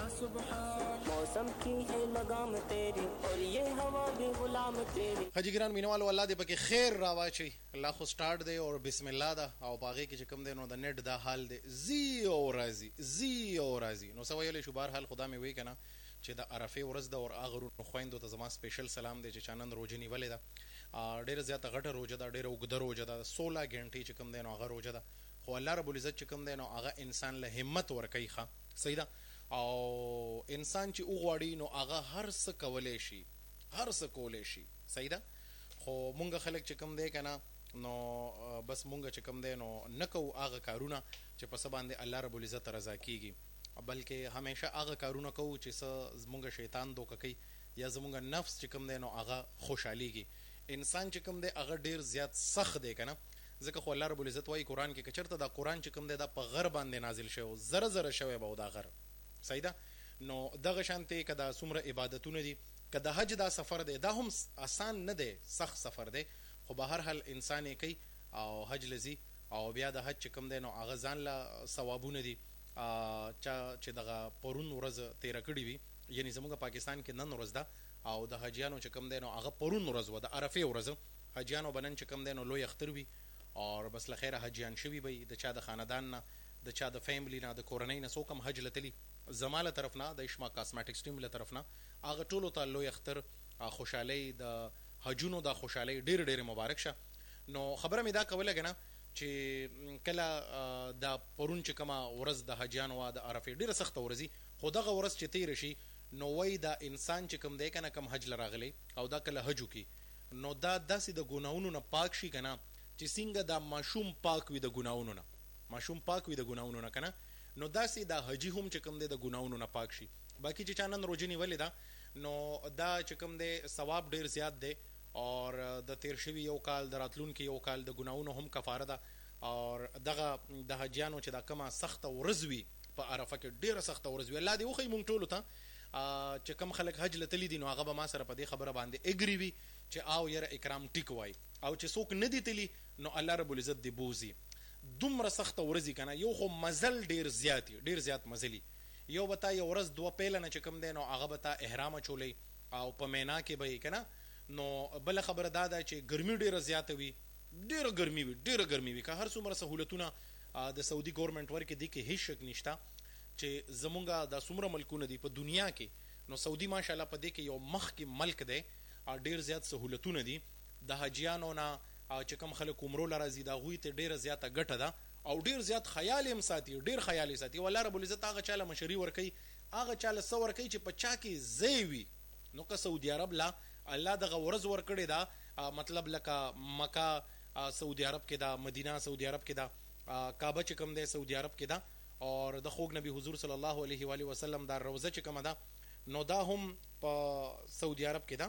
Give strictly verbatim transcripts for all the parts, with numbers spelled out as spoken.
मौसम की है लगाम तेरी और ये हवा भी गुलाम तेरी. حاجی ګران مینوالو الله دې پکې خیر راواچي. الله خو سٹارټ دی او بسم الله ده او باغې کې چې کوم دی نو د نیټ دا حال دی زی او راځي زی او راځي نو څه ویلی شو. بهرحال خدا مې وی کنه چې د عرفې ورځ ده او هغه غرونو خویندو ته زما سپیشل سلام دی چې چا نن روژه نیولې ده. ډېره زیاته غټه روژه ده, ډېره اوږده روژه ده, سوله ګنټې چې کوم دی نو هغه روژه ده. خو الله رب العزت چې کوم دی نو هغه انسان له همت ورکوي. ښه صحیح ده. او انسان چې وغواړي نو هغه هر څه کولی شي, هر څه کولی شي. صحیح ده. خو مونږ خلک چې کوم دی که نه نو بس مونږ چې کوم دی نو نه کوو هغه کارونه چې په څه باندې الله رب العزت رضا کېږي, بلکې همیشه هغه کارونه کوو چې څه زمونږ شیطان دوکه کوي یا زمونږ نفس چې کوم دی نو هغه خوشحالیږي. انسان چې کوم دی هغه ډېر زیات سخت دی که نه, ځکه خو الله رب العزت وایي قرآن کې که چېرته دا قرآن چې کوم دی دا په غر باندې نازل شوی, زره زره شوی به و دا غر. صحیح ده. نو دغه شانتې که دا څومره عبادتونه دي, که د حج دا سفر دی دا هم آسان نه دی, سخت سفر دی, خو به هر حال انسان یې کوي او حج لځي او بیا د حج چې کوم دی نو هغه ځان له ثوابونه دي. چا چې دغه پرون ورځ تېره کړې وي, یعنې زموږ پاکستان کې نن ورځ ده او د حجیانو چې کوم دی نو هغه پرون ورځ وه, د عرفې ورځ. حجیانو به نن چې کوم دی نو لوی اختر وي او بس له خیره حجیان شوي به د چا د خاندان نه, د چا د فیملی نه, د کورنۍ نه څوک هم حج له تلي, زما له طرف نه د اشما کاسمیټکس ټیم له طرف نه هغه ټولو ته لوی اختر خوشحالۍ د حجونو د خوشحالۍ ډېر ډېر مبارک شه. نو خبره مې دا کوله که نه چې کله دا پرون چې کومه ورځ د حجیانو وه د عرفې ډېره سخته ورځي, خو دغه ورځ چې تېره شي نو وایي دا انسان چې کوم دی که نه کوم حج له راغلی او دا کله حج وکړي نو دا داسې د ګناهونو نه پاک شي که نه چې څنګه دا ماشوم پاک وي د ګناهونو نه, ماشوم پاک وي د ګناهونو نه که نه, نو داسې دا حجي هم چې کوم دی د ګناهونو نه پاک شي. باقي چې چا نن روژه نیولې ده نو دا چې کوم دی ثواب ډېر زیات دی او د تیر شوي یو کال د راتلونکي یو کال د ګناهونو هم کفاره ده. او دغه د حجیانو چې دا کومه سخته ورځ وي په عرفه کې, ډېره سخته ورځ وي, الله دې وښیي مونږ ټولو ته چې کوم خلک حج له تلي دي نو هغه به ما سره په دې خبره باندې اګري وي چې آو یاره اکرام ټیک وایي, او چې څوک نه دي تلي نو الله رب العزت دې بوزي. دومره سخته ورځي که نه, یو خو مزل ډېر زیات وي, ډېر زیات مزلي. یو به تا یو ورځ دوه پیله نه چې کوم دی نو هغه به تا احرام اچولی او په مینا کې به یې که نه. نو بله خبره دا ده چې ګرمي ډېره زیاته وي, ډېره ګرمي وي, ډېره ګرمي وي. که هر څومره سهولتونه د سعودي ګورنمنټ ورکړي دي کې هېڅ شک نشته چې زمونږ دا څومره ملکونه دي په دنیا کې نو سعودي ماشاءالله په دې کې یو مخکې ملک دی, ډېر زیات سهولتونه دي. د حجیانو نه چې کوم خلک عمرو له راځي د هغوی ته ډېره زیاته ګټه ده او ډېر زیات خیال هم ساتي, ډېر خیال یې ساتي. والله رب العزت هغه چا له مشري ورکوي, هغه چا له څه ورکوي چې په چا کې ځای وي. نو که سعودي عرب له الله دغه ورځ ورکړې ده, مطلب لکه مکه سعودي عرب کې ده, مدینه سعودي عرب کې ده, کعبه چې کوم دی سعودي عرب کې ده, او د خوږ نبی حضور صلی الله علیه و آله وسلم دا روضه چې کومه ده نو دا هم په سعودي عرب کې ده.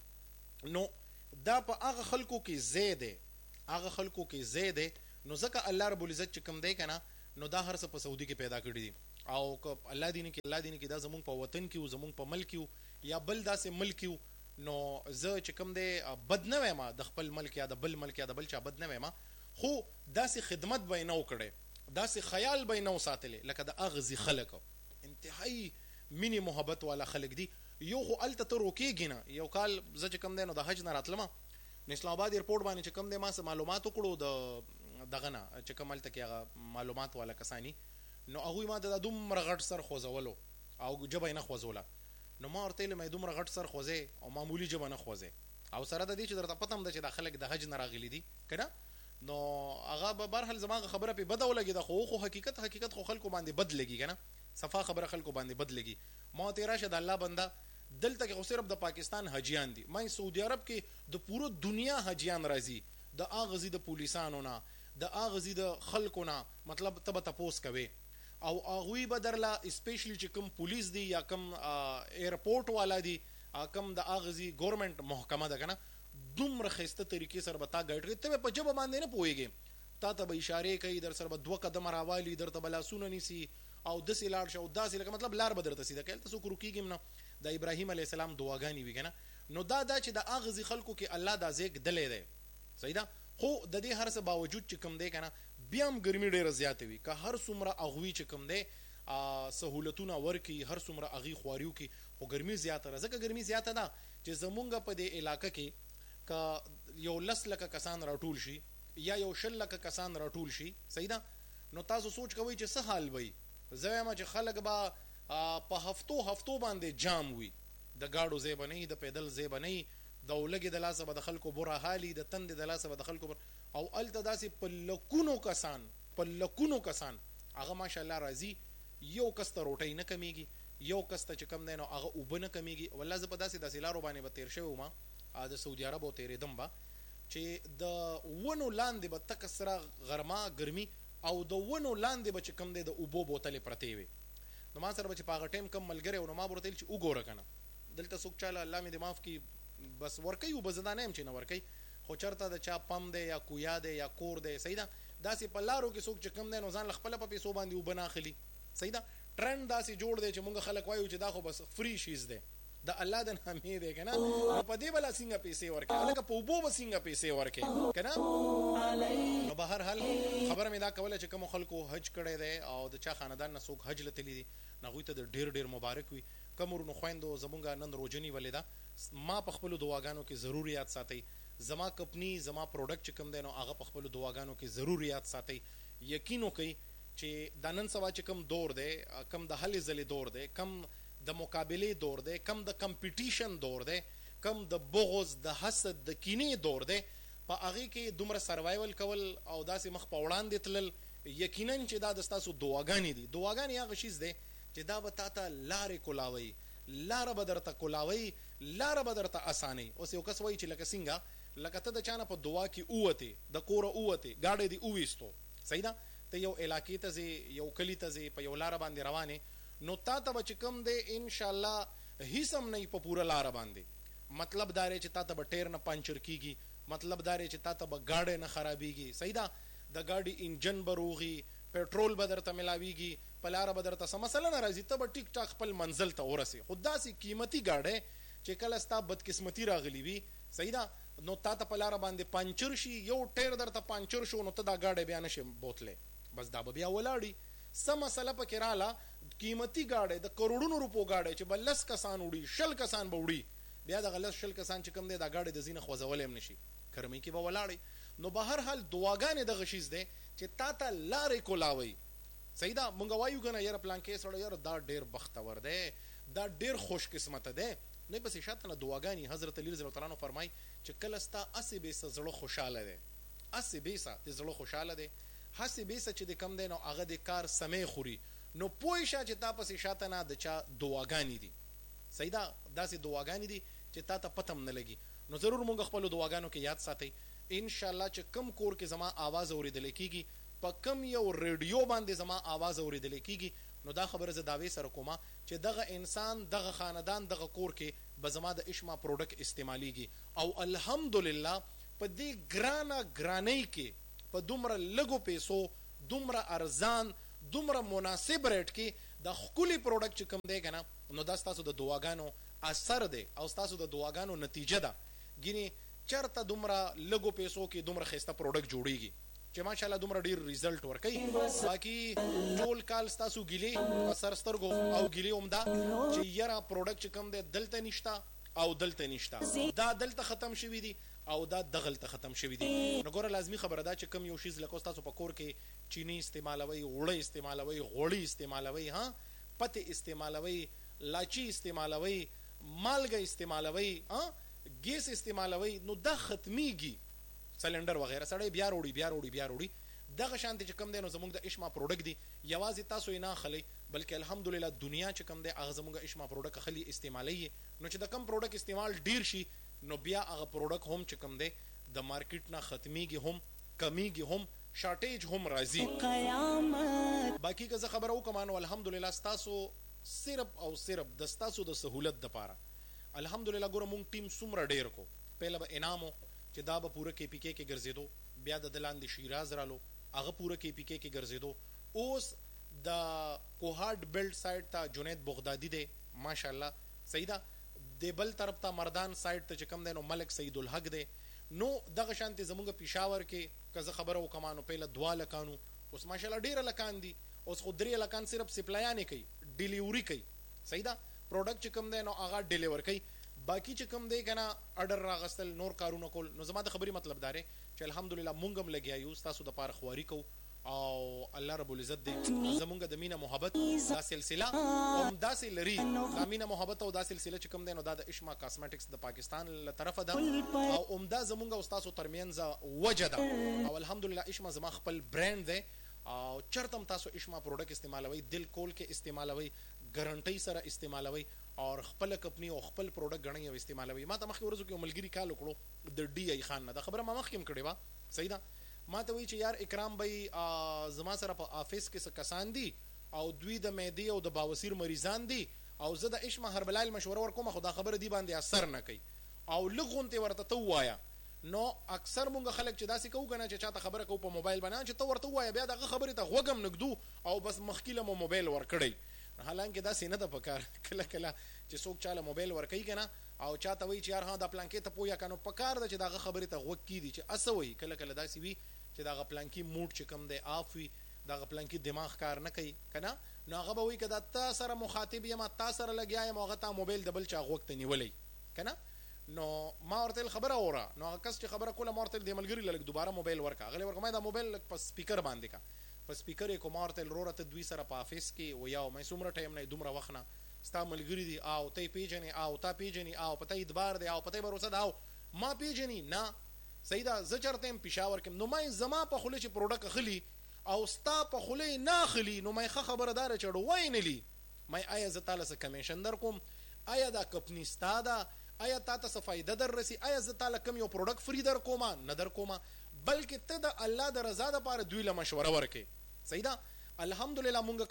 نو دا په هغه خلکو کې ځای دی, هغه خلکو کې ځای دی. نو ځکه الله رب العزت چې کوم دی که نه نو دا هر څه په سعودي کې پیدا کړي دي. او که الله دې نه کړي الله دې نه کړي دا زمونږ په وطن کې و, زمونږ په ملک کې و یا بل داسې ملک کې و, نو زه چې کوم دی بد نه وایم د خپل ملک یا د بل ملک یا د بل چا بد نه وایم, خو داسې خدمت به یې نه و کړی, داسې خیال به یې نه و ساتلی لکه د اغزي خلک, انتهایی مینې محبت والا خلک دي. یو خو هلته ته روکېږي نه. یو کال زه چې کوم دی نو د حج نه راتلمه نو اسلام آباد ایرپورټ باندې چې کوم دی ما څه معلومات وکړو د دغه نه چې کوم هلته کې هغه معلومات والا کسانی, نو هغوی ما ته دا دومره غټ سر خوځولو او ژبه یې نه خوځوله. نو ما ورته ویلې مې دومره غټ سر خوځې او معمولي ژبه نه خوځې, او سره د دې چې درته پته هم ده چې دا خلک د حج نه راغلي دي که نه, نو هغه به بهرحال زما خبره پې بده ولګېده, خو خو حقیقت حقیقت خو خلکو باندې بد لګي که نه, صفا خبره خلکو باندې بد لګي. ما ورته راشه د الله بنده دلته کې خو صرف د پاکستان حجیان دي, ما سعودي عرب کې د پوره دنیا حجیان راځي, د اغزي د پولیسانو نه, د اغزي د خلکو نه, مطلب ته به تپوس کوې او هغوی به درله اسپیشلی چې کوم پولیس دي یا کوم ایرپورټ والا دي, کوم د اغزي ګورنمنټ محکمه ده که نه, دومره ښایسته طریقې سره به تا ګایډ کوي. ته به په ژبه باندې نه پوهېږې, تا ته به اشارې کوي, در سره به دوه قدمه راوالي, درته به لاسونه نیسي او داسې لاړ شه او داسې لکه مطلب لار به درته سیده کوي. هلته څوک روکېږي هم نه, د ابراهیم علیه السلام دعاګانې وي که نه. نو دا دا چې د اغزي خلکو کې الله دا ځای ږدلی دی, صحیح ده. خو د دې هر څه باوجود چې کوم دی که نه بیا هم ګرمي ډېره زیاته وي, که هر څومره هغوی چې کوم دی سهولتونه ورکي، هر څومره هغوی خواري وکړي، خو ګرمي زیاته ده. ځکه ګرمي زیاته ده چې زمونږ په دې علاقه کې که یو لس لکه کسان راټول شي یا یو شل لکه کسان راټول شي، صحیح ده، نو تاسو سوچ کوئ چې څه حال وي. زه وایم چې خلک به په هفتو هفتو باندې جام وي، د ګاډو ځای به نه وي، د پیدل ځای به نه وي، د اولګې د لاسه به د خلکو بره حالي، د تندې د لاسه به د خلکو بر... او هلته داسې په لکونو کسان په لکونو کسان هغه ماشاءالله راځي. یو کس ته روټۍ نه کمیږي، یو کس ته چې کم دی نو هغه اوبه نه کمیږي. والله زه په داسې داسې لارو باندې به تېر شوی وم، د سعودي عرب او تېرېدم به چې د ونو لاندې به تکه سره غرمه ګرمي او د ونو لاندې به چې کم دی د اوبو بوتلې پرتې وي. نو ما سره به چې په هغه ټایم کم ملګری و، نو ما به ورته ویل چې وګوره که نه دلته څوک چاله الله مې دې معاف کړي بس ورکوي اوبه، زه دا نه یم چې نه ورکوي، خو چېرته د چا پم دی یا کویا دی یا کور دی، صحیح ده، داسې په لارو کې څوک چې کم دی نو ځان له خپله په پیسو باندې اوبه نه اخلي، صحیح ده. ټرند داسې جوړ دی چې مونږ خلک وایو چې دا خو بس فری شیز دی، د الله د نامې دی که نه، نو په دې بله څنګه پیسې ورکوي، هلکه په اوبو به څنګه پیسې ورکوي که نه. نو به هر حال خبره مې دا کوله چې کومو خلکو حج کړی دی او د چا خاندان نه څوک حج له تلي دي، نو هغوی ته د ډېر ډېر مبارک وي. کوم ورونو خویندو زمونږ نن روژه نیولې ده، ما په خپلو دعاګانو کې ضرور یاد ساتئ. زما کمپني زما پروډکټ چې کوم دی نو هغه په خپلو دعاګانو کې ضرور یاد ساتئ. یقین وکئ چې دا نن سبا چې کوم دور دی، کم د هلې ځلې دور دی، کم د مقابلې دور دی، کم د کمپټیشن دور دی، کم د بغض د حسد د کینې دور دی، په هغې کې دومره سروایول کول او داسې مخ په وړاندې تلل، یقینا چې دا د ستاسو دعاګانې دي. دعاګانې هغه شیز دی چې دا به تا ته لارې کولاوي، لاره به درته کولاوي، لاره به درته اسانوي. اوس یو کس وایي چې لکه څنګه لکه ته د چا نه په دعا کې ووتې، د کوره ووتې، ګاډی دې وویستو، صحیح ده، ته یو علاقې ته ځې، یو کلي ته ځې، په یو لاره باندې روانې، نو تا ته به چې کوم دی انشاءالله هیڅ هم نه په پوره لاره باندې. مطلب دا دی چې تا ته به ټیر نه پنچر کیږي، مطلب دا دی چې تا ته به ګاډی نه خرابېږي، صحیح ده، د ګاډي انجن به روغي، پیټرول به درته ملاویږي، په لاره به درته څه مسله نه راځي، ته به ټیک ټاک خپل منزل ته ورسې. خو داسې قیمتي ګاډی چې کله ستا بدقسمتي راغلي وي، صحیح ده، نو تا ته په لاره باندې پنچر شي، یو ټیر درته پنچر شو، نو ته دا ګاډی بیا نشې بوتلی، بس دا به بیا ولاړي. څه مسله پکې راله، قیمتي ګاډی د کروڑونو روپو ګاډی چې به لس کسان وړي، شل کسان به وړي، بیا دغه لس شل کسان چې کوم دی دا ګاډی د ځینه خوځولی هم نشي، کرمۍ کې به ولاړې. نو به هر حال دعاګانې دغه شیز دی چې تا ته لارې کولاوئ، صحیح ده. مونږ وایو که نه یاره پلانکې سړی یاره دا ډېر بختور دی، دا ډېر خوش قسمته دی، نه پسې شاته نه دعاګانې. حضرت علی رضی الله تعالی عنه فرمایي چې کله ستا هسې بیسه زړه خوشحاله دی، هسې بیسه د زړه خوشحاله دی، هسې بیسه چې د کم دی نو هغه د کار سمې خوري، نو پوه شه چې تا پسې شاته نه د چا دعاګانې دي، صحیح ده، داسې دعاګانې دي چې تا ته پته هم نه لګي. نو ضرور مونږ خپلو دعاګانو کې یاد ساتئ. انشاءالله چې کم کور کې زما آواز اورېدلی کېږي، په کم یو ریډیو باندې زما آواز اورېدلی کېږي، نو دا خبره زه دعوې سره کومه چې دغه انسان، دغه خاندان، دغه کور کې به زما د اشما پروډکټ استعمالیږي. او الحمدلله په دې ګرانه ګرانۍ کې، په دومره لږو پیسو، دومره ارزان، دومره مناسب ریټ کې دا ښکلي پروډکټ چې کوم دی که نه، نو دا ستاسو د دعاګانو اثر دی او ستاسو د دعاګانو نتیجه ده. ګینې چېرته دومره لږو پیسو کې دومره ښایسته پروډکټ جوړیږي چې ماشاءالله دومره ډېر ریزلټ ورکوي. باقي ټول کال ستاسو ګیلې په سر سترګو او ګیلې هم دا چې یاره پروډکټ چې کوم دی دلته نشته او دلته نشته، دا دلته ختم شوي دي او دا دغلته ختم شوي دي. نو ګوره لازمي خبره ده چې کوم یو شیز لکه ستاسو په کور کې چینی استعمالوئ، اوړه استعمالوئ، غوړي استعمالوئ، ها پتې استعمالوئ، لاچي استعمالوئ، مالګه استعمالوئ، ها ګیس استعمالوئ، نو دا ختمیږي، سلنډر وغیره سړی بیا روړي بیا روړي بیا روړي. دغه شانتې چې کوم دی نو زموږ د اشما پروډکټ دی، یوازې تاسو یې نه اخلئ بلکې الحمدلله دنیا چې کوم دی هغه زموږ اشما پروډکټ اخلي، استعمالوي. نو چې د کم پروډکټ استعمال ډیر شي نو بیا هغه پروډکټ هم چې کوم دی د مارکیټ نه ختمیږي، هم کمیږي، هم شارټیج هم راځي. باقي که زه خبره وکړم نو الحمدلله ستاسو صرف او صرف د ستاسو د سهولت دپاره الحمدلله ګوره مونږ ټیم څومره ډیر کو. پهله به انعامو چې دا به پوره کې پی کې کې ګرځېدو، بیا د دلاندې شیراز رالو هغه پوره کې پی کې کې ګرځېدو. اوس د کوهاټ بیلټ سایډ ته جنید بغدادي دی ماشاءالله، صحیح ده، د بل طرف ته مردان سایډ ته چې کوم دی نو ملک سعید الحق دی. نو دغه شانتې زمونږ پېښور کې که زه خبره وکړم نو پهله دوه لکانو، اوس ماشاءالله ډېره لکان دي، اوس خو درې لکان صرف سپلایانې کوي ډیلیوري کوي صحیح ده پروډکټ چې کوم دی نو هغه ډیلیور کوي باقی چې کوم دی کنه اډر راغستل نور کارونه کول نو زما د خبرې مطلب داره چې الحمدلله مونږ هم لګیا یو تاسو د پاره خواري کو او الله رب العزت دې زمونږ د مینه محبت دا سلسله هم داسې لري دا مینه محبت او دا سلسله چې کوم دی نو دا د اشما کاسمیټکس د پاکستان له طرفه ده او هم دا زمونږ او تاسو ترمنځ وجه ده او الحمدلله اشما زما خپل برانډ دی او چرتم تاسو اشما پروډکټ استعمالوي دل کول کې استعمالوي ګارانټي سره استعمالوي او خپل کمپنی او خپل پروډکټ غنی او استعمالوي ما ته مخکې ورځو کې ملګری کال وکړو د ډي ای خان نه دا خبره ما مخکې هم کړې وه صحیح ده ما ته وی چې یار اکرام بھائی زما سره په افیس کې څه کسان دي او دوی د معدې او د باوسیر مریضان دي او زه د اشما هربلایل مشوره ورکوم خو دا خبره دی باندې اثر نه کوي او لغونته ورته ته وایا نو اکثر مونږ خلک چې داسې کوو کنه چې چاته خبره کوو په موبایل باندې چې ته ورته وایا بیا دغه خبره ته غوږم نګدو او بس مخکیله مو موبایل ورکړی حالانکه دا سینه د پکار کله کله چې څوک چاله موبایل ورکوي کنه او چاته وی چې یار ها د پلانکې ته پویا کنه پکار د چې دغه خبره ته غوږ کیدی چې اسوي کله کله داسې وی چې دغه پلانکی موډ چې کم دی آف وي دغه پلانکی دماغ کار نه کوي کنه نو هغه به وی کدا تا سره مخاطب یم تا سره لګیا یم هغه تا موبایل د بل چا غوږ ته نیولې کنه نو ما ورته خبره اوره نو هغه کس چې خبره کوله ما ورته د ملګری لږ دوباره موبایل ورکا غلې ورکا ما دا موبایل په سپیکر باندې کا په سپیکر یې کوم ورته لروره ته دوی سره په افیس کې و یاو مې څومره ټایم نه دومره وخت نه ستا ملګری دی او ته پیژنې او تا پیژنې او پته ادبار دی او پته بروسه دا ما پیژنې نه صحیح ده زه چرته هم پېښور کې نو مې زما په خوله چې پروډکټ اخلي او ستا په خوله نه اخلي نو مې ښه خبردار چړو وای نه لی مې آیا زه تعالی څخه کمیشن در کوم آیا دا کمپنی ستا ده آیا تا ته څه فائدہ در رسی آیا زه تعالی کم یو پروډکټ فری در کوم نه در کوم بلکې ته د الله د رضا لپاره دوی له مشوره ورکې صحیح ده الحمدلله مونږ